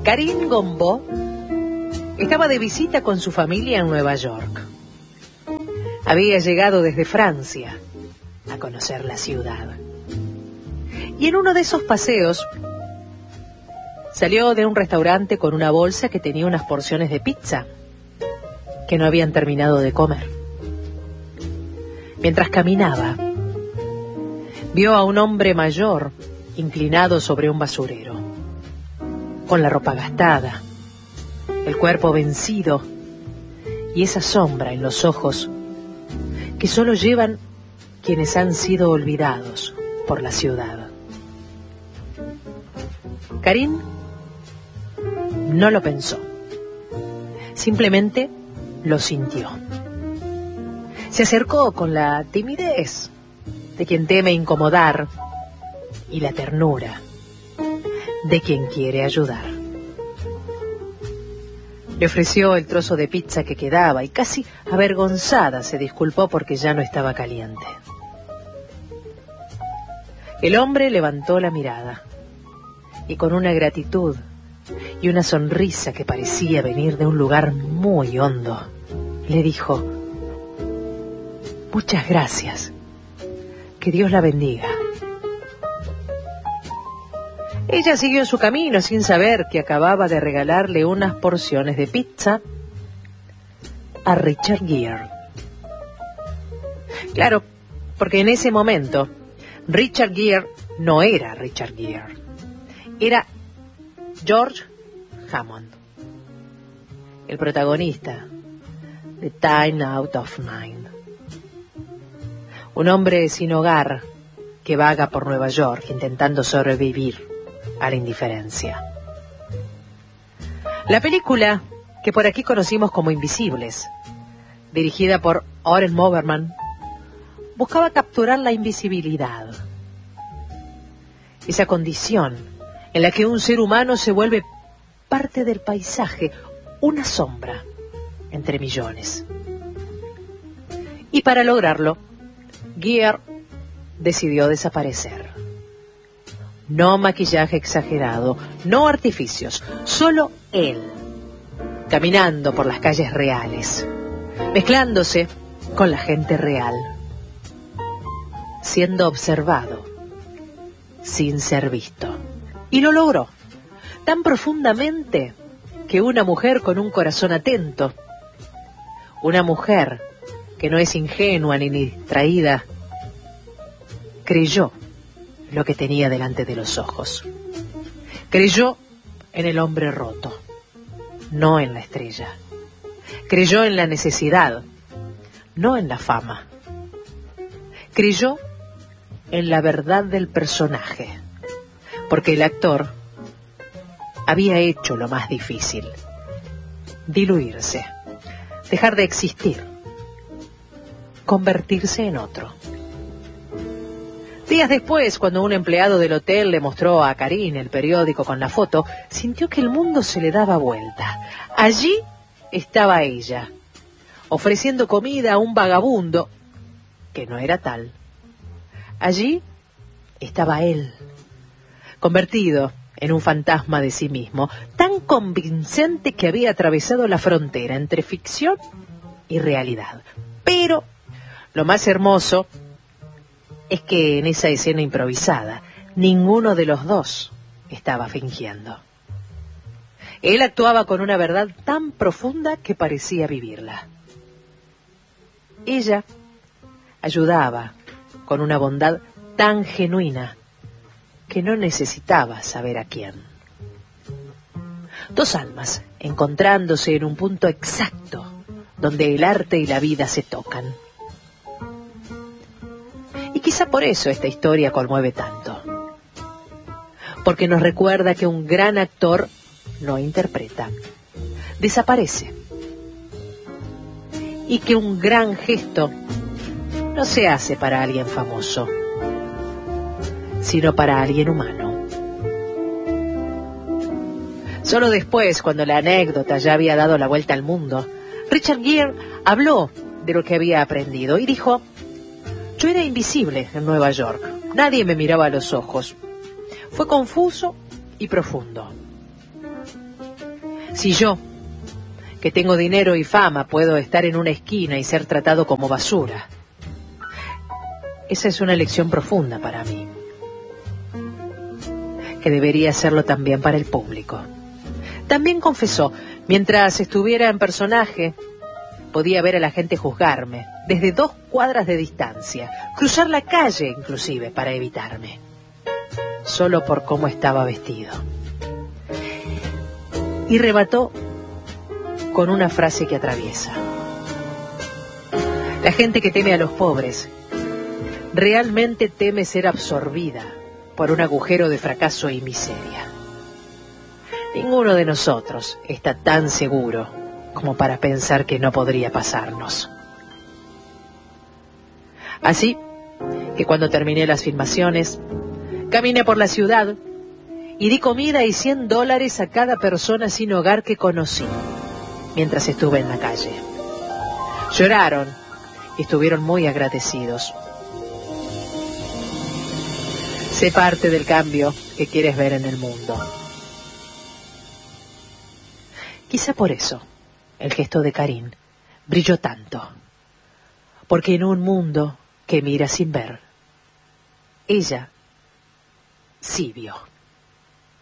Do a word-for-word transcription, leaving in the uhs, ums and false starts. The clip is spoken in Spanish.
Karim Gombo estaba de visita con su familia en Nueva York. Había llegado desde Francia a conocer la ciudad. Y en uno de esos paseos salió de un restaurante con una bolsa que tenía unas porciones de pizza que no habían terminado de comer. Mientras caminaba, vio a un hombre mayor inclinado sobre un basurero, con la ropa gastada, el cuerpo vencido y esa sombra en los ojos que solo llevan quienes han sido olvidados por la ciudad. Karim no lo pensó, simplemente lo sintió. Se acercó con la timidez de quien teme incomodar y la ternura de quien quiere ayudar. Le ofreció el trozo de pizza que quedaba y casi avergonzada se disculpó porque ya no estaba caliente. El hombre levantó la mirada y con una gratitud y una sonrisa que parecía venir de un lugar muy hondo, le dijo: muchas gracias, que Dios la bendiga. Ella siguió su camino sin saber que acababa de regalarle unas porciones de pizza a Richard Gere. Claro, porque en ese momento Richard Gere no era Richard Gere, era George Hammond, el protagonista de Time Out of Mind. Un hombre sin hogar que vaga por Nueva York intentando sobrevivir a la indiferencia. La película, que por aquí conocimos como Invisibles, dirigida por Oren Moberman, buscaba capturar la invisibilidad, esa condición en la que un ser humano se vuelve parte del paisaje, una sombra entre millones. Y para lograrlo, Gere decidió desaparecer. No maquillaje exagerado, no artificios, solo él, caminando por las calles reales, mezclándose con la gente real, siendo observado, sin ser visto. Y lo logró, tan profundamente que una mujer con un corazón atento, una mujer que no es ingenua ni distraída, creyó lo que tenía delante de los ojos. Creyó en el hombre roto, no en la estrella. Creyó en la necesidad, no en la fama. Creyó en la verdad del personaje, porque el actor había hecho lo más difícil: diluirse, dejar de existir, convertirse en otro. Días después, cuando un empleado del hotel le mostró a Karim el periódico con la foto, sintió que el mundo se le daba vuelta. Allí estaba ella, ofreciendo comida a un vagabundo que no era tal. Allí estaba él, convertido en un fantasma de sí mismo, tan convincente que había atravesado la frontera entre ficción y realidad. Pero lo más hermoso es que en esa escena improvisada, ninguno de los dos estaba fingiendo. Él actuaba con una verdad tan profunda que parecía vivirla. Ella ayudaba con una bondad tan genuina que no necesitaba saber a quién. Dos almas encontrándose en un punto exacto donde el arte y la vida se tocan. Y quizá por eso esta historia conmueve tanto, porque nos recuerda que un gran actor no interpreta, desaparece, y que un gran gesto no se hace para alguien famoso, sino para alguien humano. Solo después, cuando la anécdota ya había dado la vuelta al mundo, Richard Gere habló de lo que había aprendido y dijo: yo era invisible en Nueva York, nadie me miraba a los ojos. Fue confuso y profundo. Si yo, que tengo dinero y fama, puedo estar en una esquina y ser tratado como basura, esa es una lección profunda para mí, que debería serlo también para el público. También confesó, mientras estuviera en personaje, podía ver a la gente juzgarme, desde dos cuadras de distancia, cruzar la calle inclusive para evitarme, solo por cómo estaba vestido. Y remató con una frase que atraviesa. La gente que teme a los pobres realmente teme ser absorbida por un agujero de fracaso y miseria. Ninguno de nosotros está tan seguro como para pensar que no podría pasarnos. Así que cuando terminé las filmaciones, caminé por la ciudad y di comida y cien dólares a cada persona sin hogar que conocí mientras estuve en la calle. Lloraron y estuvieron muy agradecidos. Sé parte del cambio que quieres ver en el mundo. Quizá por eso el gesto de Karin brilló tanto, porque en un mundo que mira sin ver, ella sí vio.